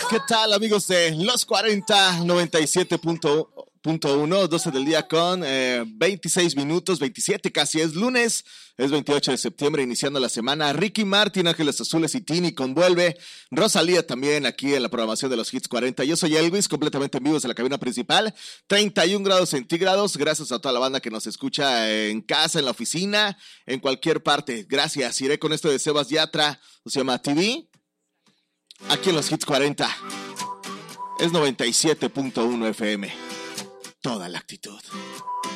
¿Qué tal, amigos de Los 40, 97.1, 12 del día con 26 minutos, 27 casi, es lunes, es 28 de septiembre, iniciando la semana. Ricky Martin, Ángeles Azules y Tini convuelve. Rosalía también aquí en la programación de los Hits 40. Yo soy Elvis, completamente en vivo desde la cabina principal, 31 grados centígrados. Gracias a toda la banda que nos escucha en casa, en la oficina, en cualquier parte. Gracias. Iré con esto de Sebas Yatra, se llama TV. Aquí en los Hits 40 es 97.1 FM. Toda la actitud.